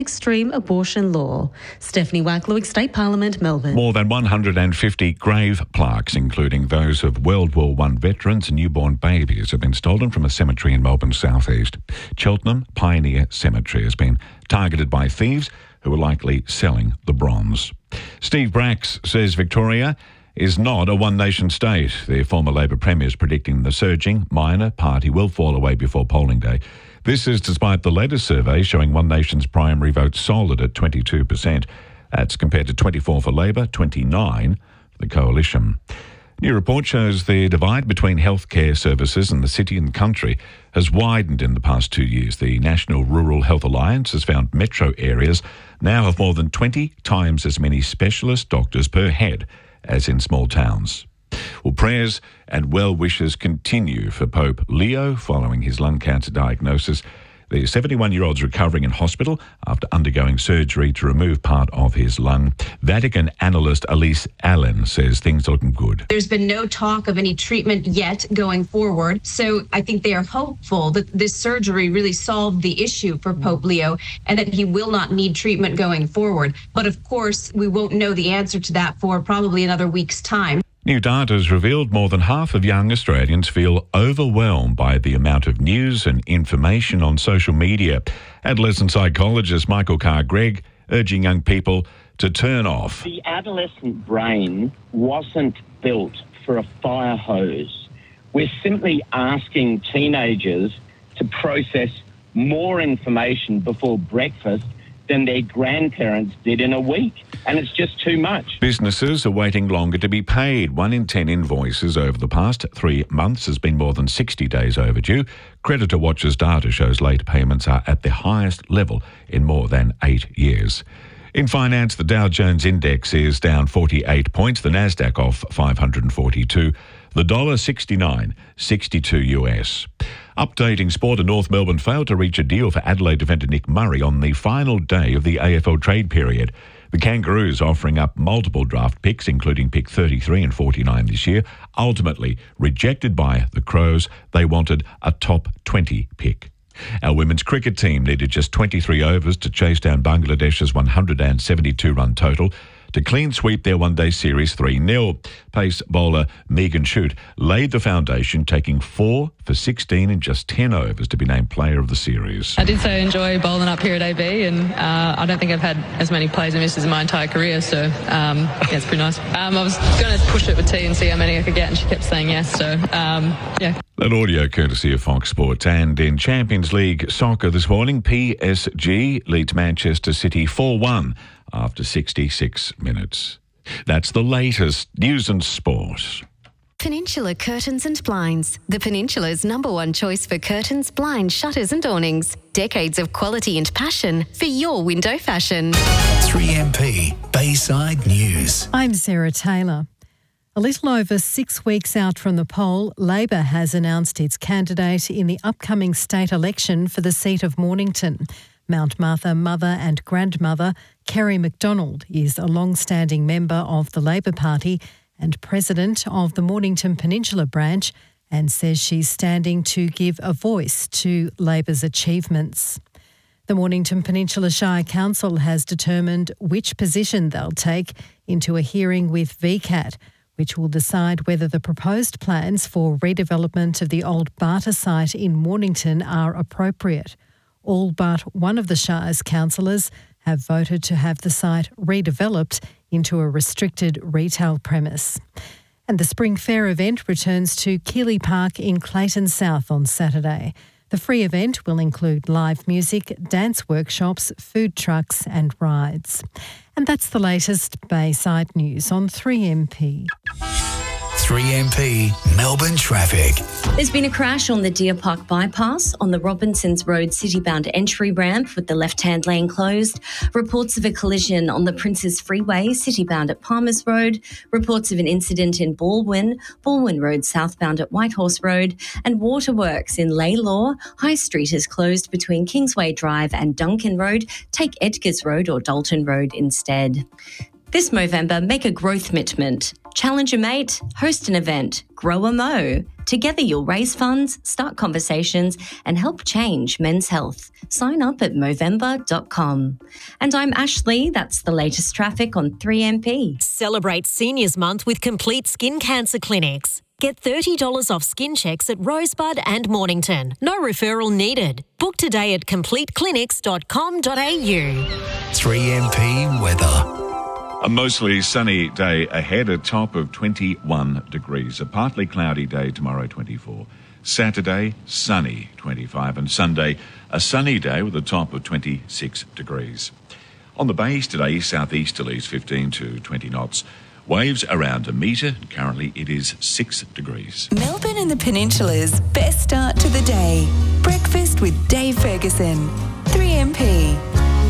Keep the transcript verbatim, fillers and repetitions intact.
extreme abortion law. Stephanie Wacklowick, State Parliament, Melbourne. More than one hundred fifty grave plaques, including those of World War One veterans and newborn babies, have been stolen from a cemetery in Melbourne's southeast. Cheltenham Pioneer Cemetery has been targeted by thieves who are likely selling the bronze. Steve Bracks says Victoria is not a one-nation state. The former Labor Premier is predicting the surging minor party will fall away before polling day. This is despite the latest survey showing One Nation's primary vote solid at twenty-two percent. That's compared to twenty-four for Labor, twenty-nine for the Coalition. New report shows the divide between healthcare services in the city and country has widened in the past two years. The National Rural Health Alliance has found metro areas now have more than twenty times as many specialist doctors per head as in small towns. Well, prayers and well wishes continue for Pope Leo following his lung cancer diagnosis. The seventy-one-year-old's recovering in hospital after undergoing surgery to remove part of his lung. Vatican analyst Elise Allen says things are looking good. There's been no talk of any treatment yet going forward, so I think they are hopeful that this surgery really solved the issue for Pope Leo and that he will not need treatment going forward. But of course, we won't know the answer to that for probably another week's time. New data has revealed more than half of young Australians feel overwhelmed by the amount of news and information on social media. Adolescent psychologist Michael Carr-Gregg urging young people to turn off. The adolescent brain wasn't built for a fire hose. We're simply asking teenagers to process more information before breakfast than their grandparents did in a week. And it's just too much. Businesses are waiting longer to be paid. One in ten invoices over the past three months has been more than sixty days overdue. Creditor Watch's data shows late payments are at the highest level in more than eight years. In finance, the Dow Jones Index is down forty-eight points, the Nasdaq off five hundred forty-two, the dollar sixty-nine sixty-two U S. Updating sport, and North Melbourne failed to reach a deal for Adelaide defender Nick Murray on the final day of the A F L trade period. The Kangaroos, offering up multiple draft picks, including pick thirty-three and forty-nine this year, ultimately rejected by the Crows. They wanted a top twenty pick. Our women's cricket team needed just twenty-three overs to chase down Bangladesh's one hundred seventy-two run total to clean sweep their one-day series three nil. Pace bowler Megan Shute laid the foundation, taking four for sixteen in just ten overs to be named player of the series. I did so enjoy bowling up here at A B, and uh, I don't think I've had as many plays and misses in my entire career, so um, yeah, it's pretty nice. Um, I was going to push it with T and see how many I could get, and she kept saying yes, so um, yeah. That audio courtesy of Fox Sports. And in Champions League soccer this morning, P S G leads Manchester City four one after sixty-six minutes. That's the latest news and sport. Peninsula Curtains and Blinds, the Peninsula's number one choice for curtains, blinds, shutters and awnings. Decades of quality and passion for your window fashion. three M P Bayside News. I'm Sarah Taylor. A little over six weeks out from the poll, Labor has announced its candidate in the upcoming state election for the seat of Mornington. Mount Martha mother and grandmother Kerry McDonald is a long-standing member of the Labor Party and president of the Mornington Peninsula branch, and says she's standing to give a voice to Labor's achievements. The Mornington Peninsula Shire Council has determined which position they'll take into a hearing with V CAT, which will decide whether the proposed plans for redevelopment of the old Barter site in Mornington are appropriate. All but one of the Shire's councillors have voted to have the site redeveloped into a restricted retail premise. And the Spring Fair event returns to Keeley Park in Clayton South on Saturday. The free event will include live music, dance workshops, food trucks and rides. And that's the latest Bayside News on three M P. three M P Melbourne traffic. There's been a crash on the Deer Park bypass on the Robinsons Road city-bound entry ramp with the left-hand lane closed. Reports of a collision on the Princes Freeway city-bound at Palmers Road. Reports of an incident in Baldwin, Baldwin Road southbound at Whitehorse Road, and waterworks in Laylaw. High Street is closed between Kingsway Drive and Duncan Road. Take Edgars Road or Dalton Road instead. This Movember, make a growth commitment. Challenge a mate, host an event, grow a mo. Together you'll raise funds, start conversations and help change men's health. Sign up at movember dot com. And I'm Ashley, that's the latest traffic on three M P. Celebrate Seniors Month with Complete Skin Cancer Clinics. Get thirty dollars off skin checks at Rosebud and Mornington. No referral needed. Book today at complete clinics dot com dot a u. three M P weather. A mostly sunny day ahead, a top of twenty-one degrees. A partly cloudy day tomorrow, twenty-four. Saturday, sunny, twenty-five. And Sunday, a sunny day with a top of twenty-six degrees. On the bays today, southeasterlies fifteen to twenty knots. Waves around a metre. Currently, it is six degrees. Melbourne and the Peninsula's best start to the day. Breakfast with Dave Ferguson. three M P.